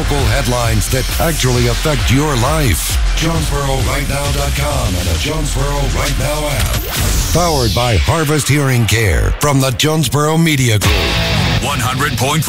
local headlines that actually affect your life. JonesboroRightNow.com and the Jonesboro Right Now app. Powered by Harvest Hearing Care from the Jonesboro Media Group. 100.5